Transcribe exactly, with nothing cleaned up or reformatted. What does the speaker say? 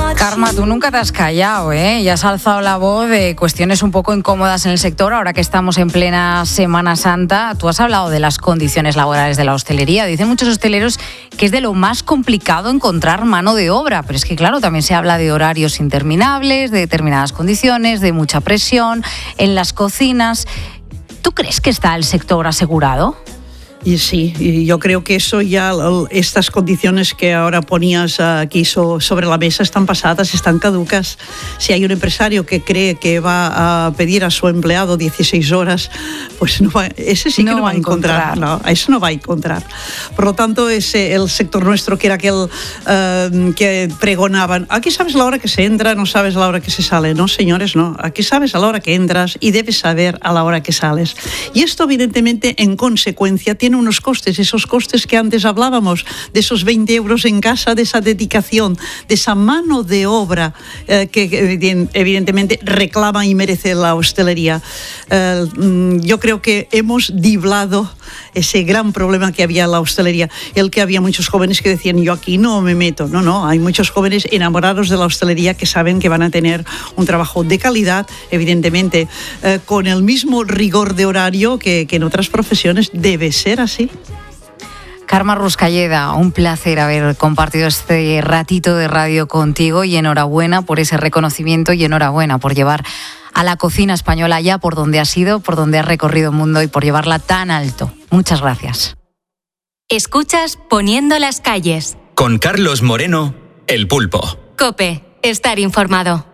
Karma, tú nunca te has callado, ¿eh? Ya has alzado la voz de cuestiones un poco incómodas en el sector. Ahora que estamos en plena Semana Santa, tú has hablado de las condiciones laborales de la hostelería. Dicen muchos hosteleros que es de lo más complicado encontrar mano de obra. Pero es que, claro, también se habla de horarios interminables, de determinadas condiciones, de mucha presión en las cocinas. ¿Tú crees que está el sector asegurado? Y sí, y yo creo que eso ya, estas condiciones que ahora ponías aquí sobre la mesa están pasadas, están caducas. Si hay un empresario que cree que va a pedir a su empleado dieciséis horas, pues no va, ese sí que no, no va a encontrar, encontrar. No, eso no va a encontrar. Por lo tanto, ese, el sector nuestro, que era aquel uh, que pregonaban, aquí sabes la hora que se entra, no sabes la hora que se sale. No, señores, no. Aquí sabes a la hora que entras y debes saber a la hora que sales. Y esto, evidentemente, en consecuencia, tiene unos costes, esos costes que antes hablábamos, de esos veinte euros en casa, de esa dedicación, de esa mano de obra eh, que evidentemente reclama y merece la hostelería. Eh, yo creo que hemos diblado ese gran problema que había en la hostelería, el que había muchos jóvenes que decían, yo aquí no me meto. No, no, hay muchos jóvenes enamorados de la hostelería que saben que van a tener un trabajo de calidad, evidentemente, eh, con el mismo rigor de horario que, que en otras profesiones. Debe ser así. Karma Ruscalleda, un placer haber compartido este ratito de radio contigo y enhorabuena por ese reconocimiento y enhorabuena por llevar a la cocina española allá por donde has ido, por donde has recorrido el mundo y por llevarla tan alto. Muchas gracias. Escuchas Poniendo las calles. Con Carlos Moreno, El Pulpo. COPE, estar informado.